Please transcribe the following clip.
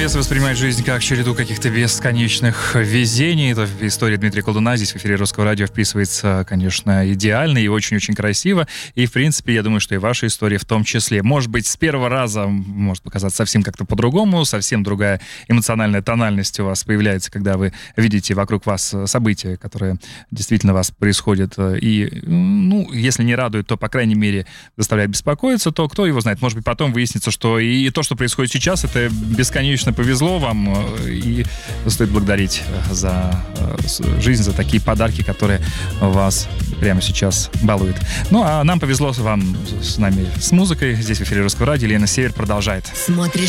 если воспринимать жизнь как череду каких-то бесконечных везений, то история Дмитрия Колдуна здесь в эфире Русского радио вписывается, конечно, идеально и очень-очень красиво. И, в принципе, я думаю, что и ваша история в том числе. Может быть, с первого раза может показаться совсем как-то по-другому, совсем другая эмоциональная тональность у вас появляется, когда вы видите вокруг вас события, которые действительно у вас происходят. И, ну, если не радует, то, по крайней мере, заставляет беспокоиться, то кто его знает. Может быть, потом выяснится, что и то, что происходит сейчас, это бесконечно повезло вам, и стоит благодарить за жизнь, за такие подарки, которые вас прямо сейчас балуют. Ну, а нам повезло вам с нами с музыкой. Здесь в эфире Русского радио. Лена Север продолжает. Смотришь